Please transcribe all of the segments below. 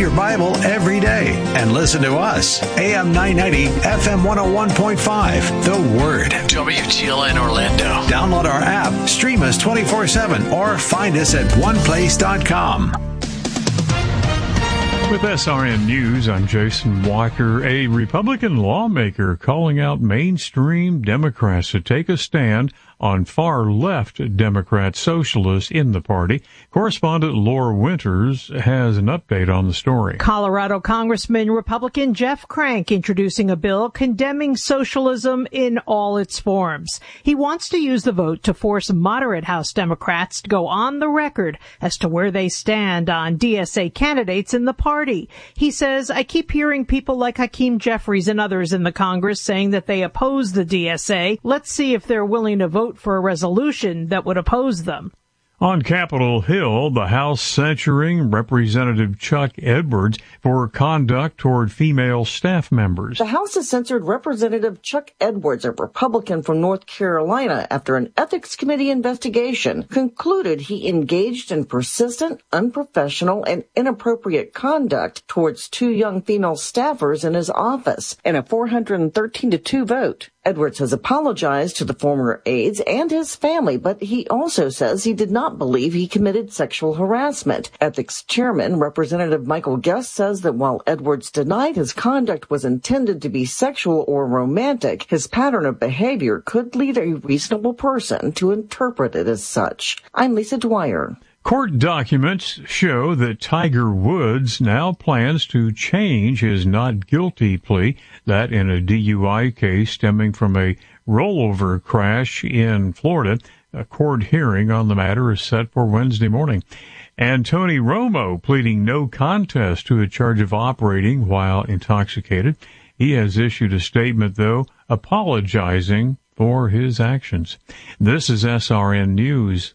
your Bible every day and listen to us. AM 990, FM 101.5. The Word. WTLN Orlando. Download our app, stream us 24/7, or find us at oneplace.com. With SRN News, I'm Jason Walker. A Republican lawmaker calling out mainstream Democrats to take a stand on far-left Democrat socialists in the party. Correspondent Laura Winters has an update on the story. Colorado Congressman Republican Jeff Crank introducing a bill condemning socialism in all its forms. He wants to use the vote to force moderate House Democrats to go on the record as to where they stand on DSA candidates in the party. He says, I keep hearing people like Hakeem Jeffries and others in the Congress saying that they oppose the DSA. Let's see if they're willing to vote for a resolution that would oppose them. On Capitol Hill, the House censuring Representative Chuck Edwards for conduct toward female staff members. The House has censored Representative Chuck Edwards, a Republican from North Carolina, after an Ethics Committee investigation concluded he engaged in persistent, unprofessional, and inappropriate conduct towards two young female staffers in his office. In a 413-2 vote, Edwards has apologized to the former aides and his family, but he also says he did not believe he committed sexual harassment. Ethics Chairman Representative Michael Guest says that while Edwards denied his conduct was intended to be sexual or romantic, his pattern of behavior could lead a reasonable person to interpret it as such. I'm Lisa Dwyer. Court documents show that Tiger Woods now plans to change his not guilty plea, that in a DUI case stemming from a rollover crash in Florida. A court hearing on the matter is set for Wednesday morning. And Tony Romo pleading no contest to a charge of operating while intoxicated. He has issued a statement, though, apologizing for his actions. This is SRN News.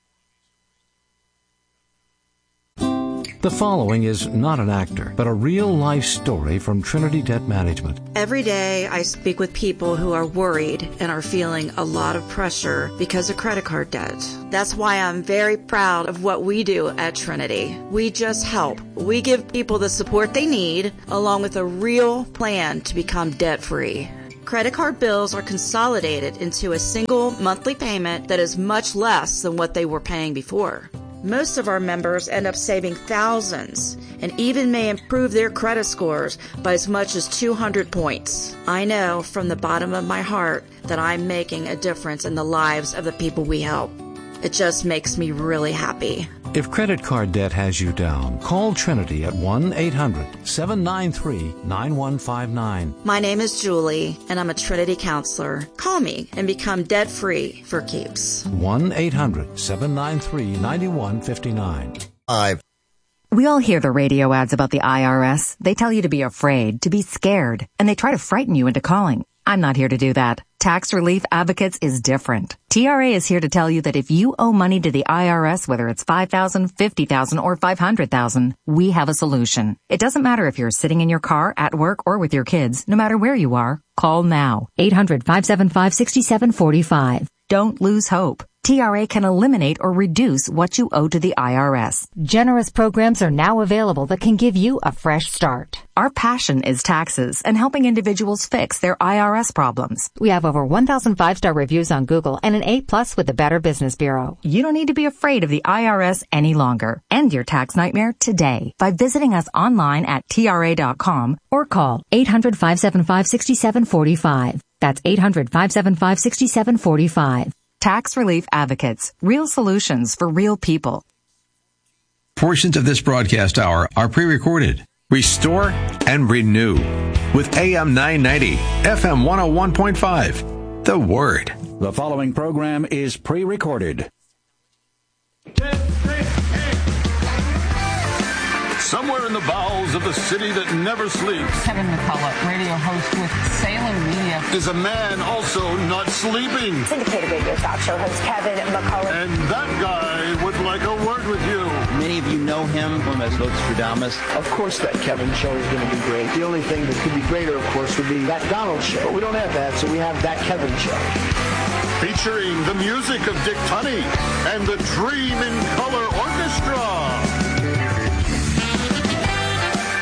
The following is not an actor, but a real-life story from Trinity Debt Management. Every day I speak with people who are worried and are feeling a lot of pressure because of credit card debt. That's why I'm very proud of what we do at Trinity. We just help. We give people the support they need, along with a real plan to become debt-free. Credit card bills are consolidated into a single monthly payment that is much less than what they were paying before. Most of our members end up saving thousands and even may improve their credit scores by as much as 200 points. I know from the bottom of my heart that I'm making a difference in the lives of the people we help. It just makes me really happy. If credit card debt has you down, call Trinity at 1-800-793-9159. My name is Julie, and I'm a Trinity counselor. Call me and become debt-free for keeps. 1-800-793-9159. We all hear the radio ads about the IRS. They tell you to be afraid, to be scared, and they try to frighten you into calling. I'm not here to do that. Tax Relief Advocates is different. TRA is here to tell you that if you owe money to the IRS, whether it's $5,000, $50,000, or $500,000, we have a solution. It doesn't matter if you're sitting in your car, at work, or with your kids. No matter where you are, call now. 800-575-6745. Don't lose hope. TRA can eliminate or reduce what you owe to the IRS. Generous programs are now available that can give you a fresh start. Our passion is taxes and helping individuals fix their IRS problems. We have over 1,000 5-star reviews on Google and an A+ with the Better Business Bureau. You don't need to be afraid of the IRS any longer. End your tax nightmare today by visiting us online at TRA.com or call 800-575-6745. That's 800-575-6745. Tax Relief Advocates. Real solutions for real people. Portions of this broadcast hour are pre-recorded. Restore and renew with AM 990, FM 101.5. The Word. The following program is pre-recorded. Somewhere in the bowels of the city that never sleeps, Kevin McCullough, radio host with Salem Media, is a man also not sleeping. Syndicated radio talk show host Kevin McCullough. And that guy would like a word with you. Many of you know him as Nostradamus. Of course that Kevin show is going to be great. The only thing that could be greater, of course, would be that Donald show. But we don't have that, so we have that Kevin show. Featuring the music of Dick Tunney and the Dream in Color Orchestra.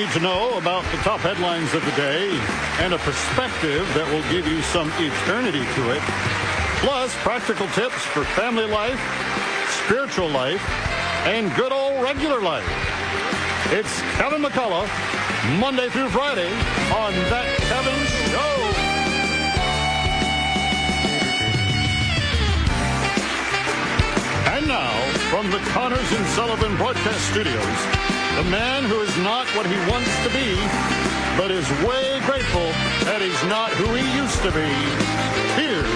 need to know about the top headlines of the day and a perspective that will give you some eternity to it. Plus, practical tips for family life, spiritual life, and good old regular life. It's Kevin McCullough, Monday through Friday on That Kevin Show. And now, from the Connors and Sullivan Broadcast Studios, the man who is not what he wants to be, but is way grateful that he's not who he used to be. Here's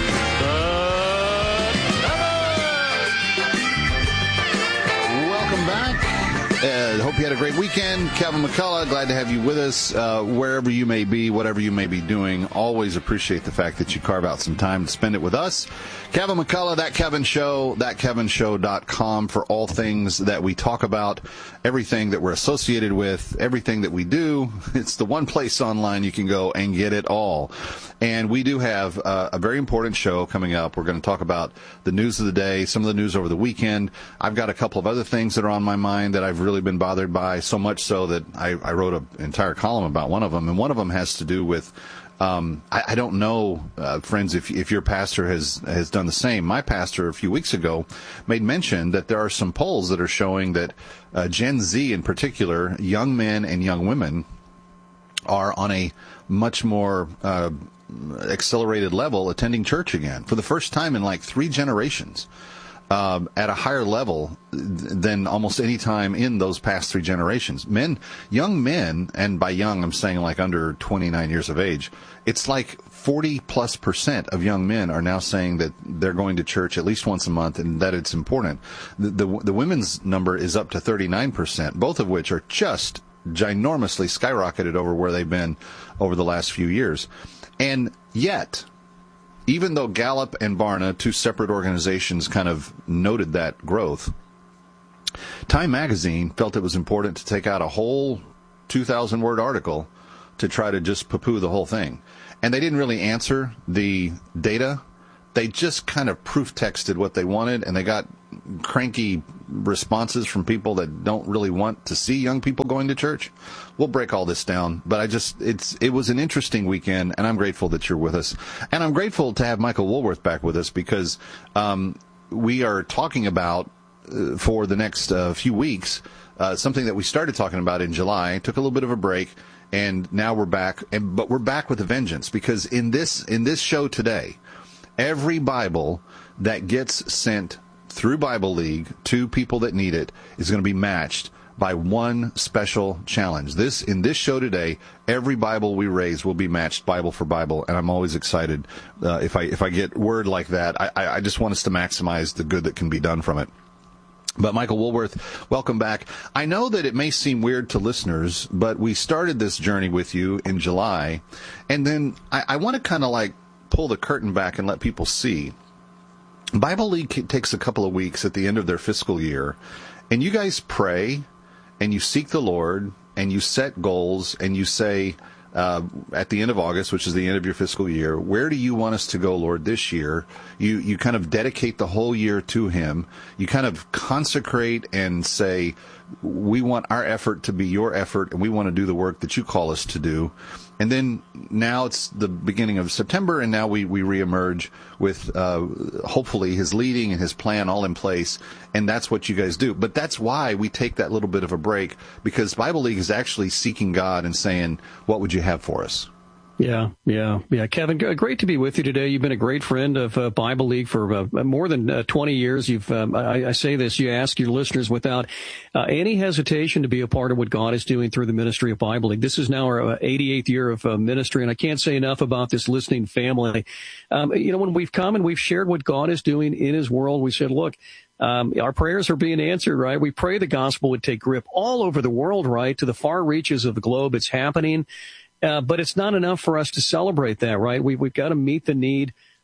Kevin! Welcome back. Hope you had a great weekend. Kevin McCullough, glad to have you with us. Wherever you may be, whatever you may be doing, always appreciate the fact that you carve out some time to spend it with us. Kevin McCullough, That Kevin Show, thatkevinshow.com for all things that we talk about, everything that we're associated with, everything that we do. It's the one place online you can go and get it all. And we do have a very important show coming up. We're going to talk about the news of the day, some of the news over the weekend. I've got a couple of other things that are on my mind that I've really been bothered by, so much so that I wrote an entire column about one of them. And one of them has to do with I don't know, friends, if your pastor has done the same. My pastor a few weeks ago made mention that there are some polls that are showing that Gen Z in particular, young men and young women, are on a much more accelerated level attending church again for the first time in like 3 generations. At a higher level than almost any time in those past 3 generations. Young men, and by young I'm saying like under 29 years of age, it's like 40+% of young men are now saying that they're going to church at least once a month and that it's important. The women's number is up to 39%, both of which are just ginormously skyrocketed over where they've been over the last few years. And yet, even though Gallup and Barna, 2 separate organizations, kind of noted that growth, Time Magazine felt it was important to take out a whole 2,000-word article to try to just poo-poo the whole thing. And they didn't really answer the data. They just kind of proof-texted what they wanted, and they got cranky responses from people that don't really want to see young people going to church. We'll break all this down, but it was an interesting weekend, and I'm grateful that you're with us. And I'm grateful to have Michael Woolworth back with us because we are talking about, for the next few weeks, something that we started talking about in July, took a little bit of a break, and now we're back. But we're back with a vengeance because in this show today, every Bible that gets sent through Bible League to people that need it is going to be matched by one special challenge. In this show today, every Bible we raise will be matched Bible for Bible, and I'm always excited if I get word like that. I just want us to maximize the good that can be done from it. But Michael Woolworth, welcome back. I know that it may seem weird to listeners, but we started this journey with you in July, and then I want to kind of like pull the curtain back and let people see. Bible League takes a couple of weeks at the end of their fiscal year, and you guys pray, and you seek the Lord, and you set goals, and you say, at the end of August, which is the end of your fiscal year, where do you want us to go, Lord, this year? You kind of dedicate the whole year to Him. You kind of consecrate and say, we want our effort to be your effort, and we want to do the work that you call us to do. And then now it's the beginning of September, and now we reemerge with hopefully His leading and His plan all in place, and that's what you guys do. But that's why we take that little bit of a break, because Bible League is actually seeking God and saying, what would you have for us? Yeah. Kevin, great to be with you today. You've been a great friend of Bible League for more than 20 years. I say this, you ask your listeners without any hesitation to be a part of what God is doing through the ministry of Bible League. This is now our 88th year of ministry, and I can't say enough about this listening family. When we've come and we've shared what God is doing in His world, we said, look, our prayers are being answered, right? We pray the gospel would take grip all over the world, right? To the far reaches of the globe. It's happening. But it's not enough for us to celebrate that, right? We've got to meet the need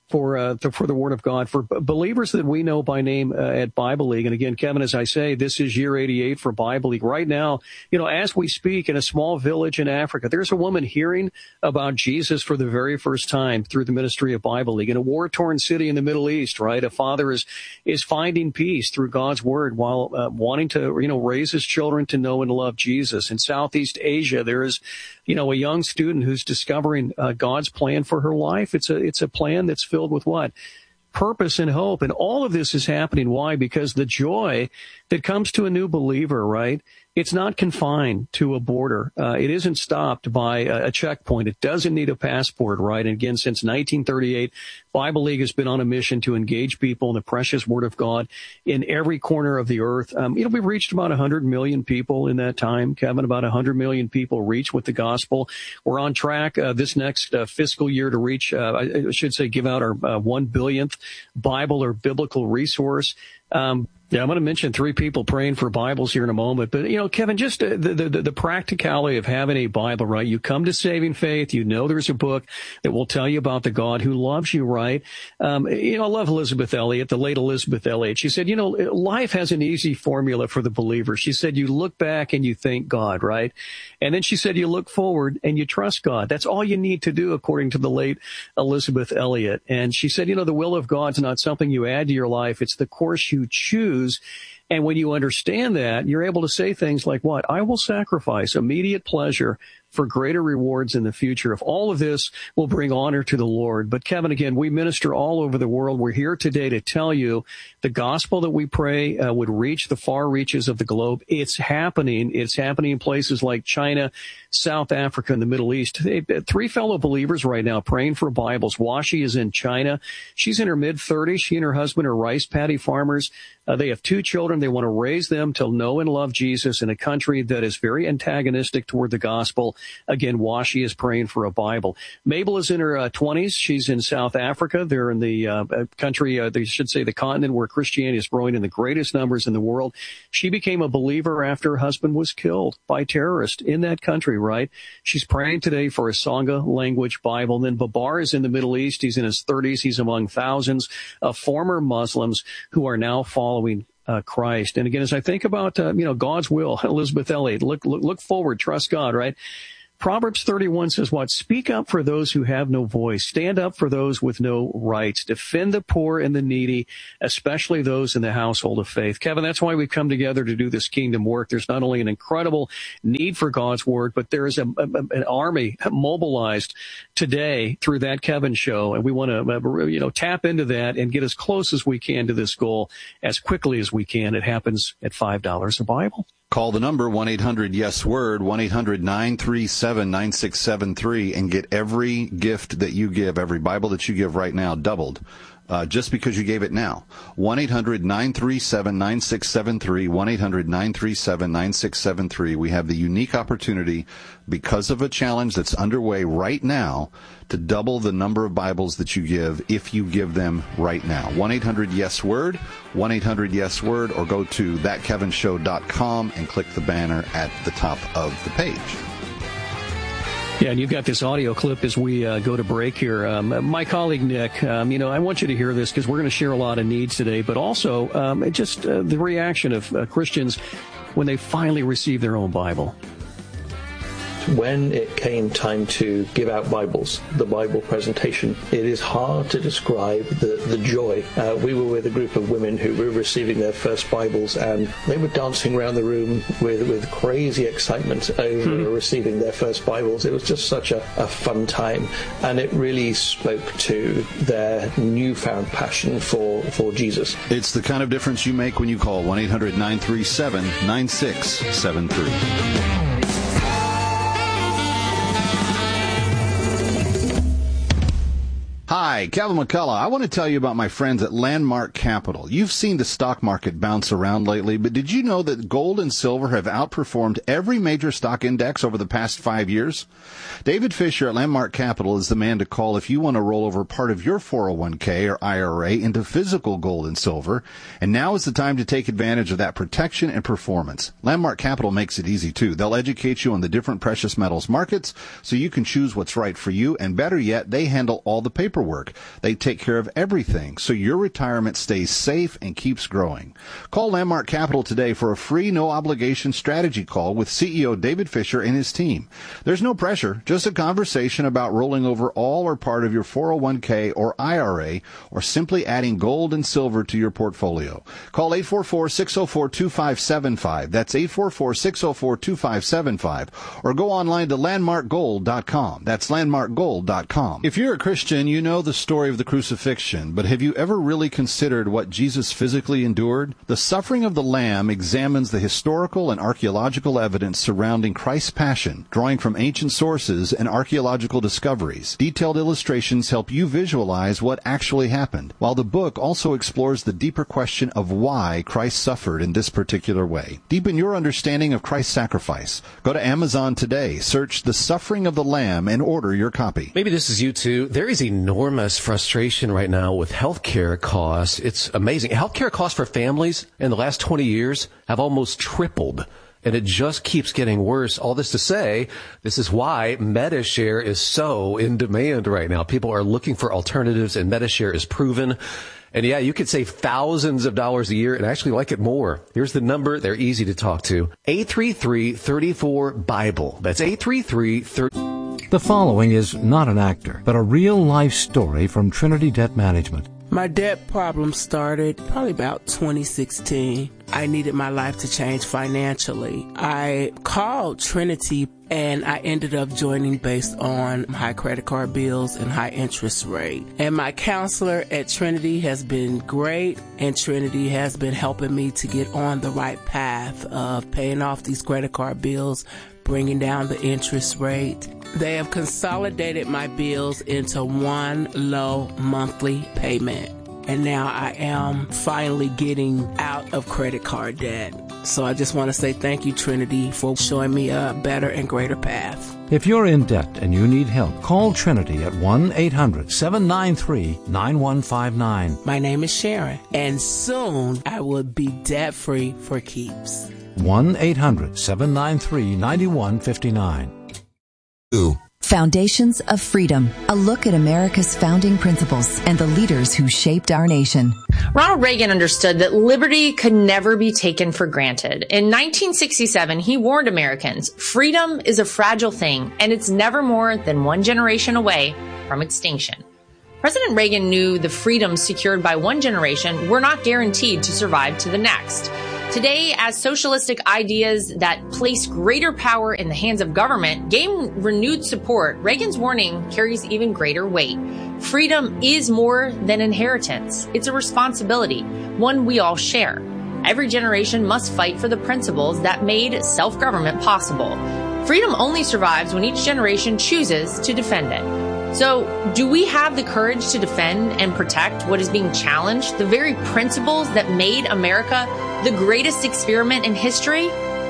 for the Word of God, for believers that we know by name at Bible League. And again, Kevin, as I say, this is year 88 for Bible League. Right now, as we speak in a small village in Africa, there's a woman hearing about Jesus for the very first time through the ministry of Bible League. In a war-torn city in the Middle East, right, a father is finding peace through God's Word while wanting to, raise his children to know and love Jesus. In Southeast Asia, there is a young student who's discovering God's plan for her life. It's a plan that's filled with what? Purpose and hope. And all of this is happening. Why? Because the joy that comes to a new believer, right? It's not confined to a border. It isn't stopped by a checkpoint. It doesn't need a passport, right? And again, since 1938, Bible League has been on a mission to engage people in the precious Word of God in every corner of the earth. We've reached about 100 million people in that time, Kevin. About 100 million people reached with the gospel. We're on track this next fiscal year to reach, I should say, give out our 1 billionth Bible or biblical resource. Yeah, I'm going to mention 3 people praying for Bibles here in a moment. But, Kevin, just the practicality of having a Bible, right? You come to saving faith. There's a book that will tell you about the God who loves you, right? I love Elizabeth Elliot, the late Elizabeth Elliot. She said, life has an easy formula for the believer. She said, you look back and you thank God, right? And then she said, you look forward and you trust God. That's all you need to do, according to the late Elizabeth Elliot. And she said, the will of God's not something you add to your life. It's the course you choose. And when you understand that, you're able to say things like, what? I will sacrifice immediate pleasure for greater rewards in the future. If all of this will bring honor to the Lord. But Kevin, again, we minister all over the world. We're here today to tell you the gospel that we pray would reach the far reaches of the globe. It's happening. It's happening in places like China, South Africa, and the Middle East. 3 fellow believers right now praying for Bibles. Washi is in China. She's in her mid-30s. She and her husband are rice paddy farmers. They have 2 children. They want to raise them to know and love Jesus in a country that is very antagonistic toward the gospel. Again, Washi is praying for a Bible. Mabel is in her 20s. She's in South Africa. They're in the country, they should say the continent where Christianity is growing in the greatest numbers in the world. She became a believer after her husband was killed by terrorists in that country, right? She's praying today for a Sangha language Bible. And then Babar is in the Middle East. He's in his 30s. He's among thousands of former Muslims who are now following Christ. And again, as I think about, God's will, Elizabeth Elliot, look forward, trust God, right? Proverbs 31 says what? Speak up for those who have no voice. Stand up for those with no rights. Defend the poor and the needy, especially those in the household of faith. Kevin, that's why we come together to do this kingdom work. There's not only an incredible need for God's word, but there is an army mobilized today through that Kevin show. And we want to, tap into that and get as close as we can to this goal as quickly as we can. It happens at $5 a Bible. Call the number, 1-800-YES-WORD, 1-800-937-9673, and get every gift that you give, every Bible that you give right now, doubled. Just because you gave it now. 1-800-937-9673, 1-800-937-9673. We have the unique opportunity, because of a challenge that's underway right now, to double the number of Bibles that you give if you give them right now. 1-800-YES-WORD, 1-800-YES-WORD, or go to thatkevinshow.com and click the banner at the top of the page. Yeah, and you've got this audio clip as we go to break here. My colleague Nick, I want you to hear this because we're going to share a lot of needs today, but also the reaction of Christians when they finally receive their own Bible. When it came time to give out Bibles, the Bible presentation, it is hard to describe the joy. We were with a group of women who were receiving their first Bibles, and they were dancing around the room with crazy excitement over receiving their first Bibles. It was just such a fun time, and it really spoke to their newfound passion for Jesus. It's the kind of difference you make when you call 1-800-937-9673. Hi, Kevin McCullough. I want to tell you about my friends at Landmark Capital. You've seen the stock market bounce around lately, but did you know that gold and silver have outperformed every major stock index over the past 5 years? David Fisher at Landmark Capital is the man to call if you want to roll over part of your 401k or IRA into physical gold and silver. And now is the time to take advantage of that protection and performance. Landmark Capital makes it easy, too. They'll educate you on the different precious metals markets so you can choose what's right for you. And better yet, they handle all the paperwork paperwork. They take care of everything, so your retirement stays safe and keeps growing. Call Landmark Capital today for a free, no-obligation strategy call with CEO David Fisher and his team. There's no pressure, just a conversation about rolling over all or part of your 401k or IRA, or simply adding gold and silver to your portfolio. Call 844-604-2575. That's 844-604-2575. Or go online to landmarkgold.com. That's landmarkgold.com. If you're a Christian, you know the story of the crucifixion, but have you ever really considered what Jesus physically endured? The suffering of the Lamb examines the historical and archaeological evidence surrounding Christ's passion, drawing from ancient sources and archaeological discoveries. Detailed illustrations help you visualize what actually happened, while the book also explores the deeper question of why Christ suffered in this particular way. Deepen your understanding of Christ's sacrifice. Go to Amazon today, search The Suffering of the Lamb, and order your copy. Maybe this is you too. There is enormous frustration right now with healthcare costs. It's amazing. Healthcare costs for families in the last 20 years have almost tripled. And it just keeps getting worse. All this to say, this is why MediShare is so in demand right now. People are looking for alternatives, and MediShare is proven. And yeah, you could save thousands of dollars a year and actually like it more. Here's the number. They're easy to talk to. 833-34-BIBLE. That's 833-34. The following is not an actor, but a real-life story from Trinity Debt Management. My debt problem started probably about 2016. I needed my life to change financially. I called Trinity and I ended up joining based on high credit card bills and high interest rate. And my counselor at Trinity has been great, and Trinity has been helping me to get on the right path of paying off these credit card bills, bringing down the interest rate. They have consolidated my bills into one low monthly payment. And now I am finally getting out of credit card debt. So I just want to say thank you, Trinity, for showing me a better and greater path. If you're in debt and you need help, call Trinity at 1-800-793-9159. My name is Sharon, and soon I will be debt-free for keeps. 1-800-793-9159. Foundations of Freedom, a look at America's founding principles and the leaders who shaped our nation. Ronald Reagan understood that liberty could never be taken for granted. In 1967, he warned Americans, freedom is a fragile thing, and it's never more than one generation away from extinction. President Reagan knew the freedoms secured by one generation were not guaranteed to survive to the next. Today, as socialistic ideas that place greater power in the hands of government gain renewed support, Reagan's warning carries even greater weight. Freedom is more than inheritance. It's a responsibility, one we all share. Every generation must fight for the principles that made self-government possible. Freedom only survives when each generation chooses to defend it. So, do we have the courage to defend and protect what is being challenged, the very principles that made America the greatest experiment in history?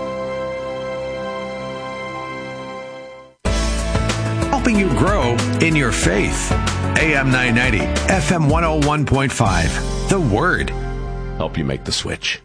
Helping you grow in your faith. AM 990, FM 101.5. The Word. Help you make the switch.